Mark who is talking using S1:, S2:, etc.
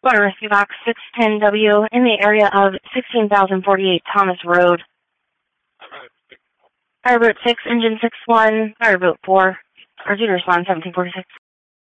S1: Water Rescue Box 610W in the area of 16,048 Thomas Road. Fireboat 6, Engine 6-1, Fireboat 4, are due to respond 1746.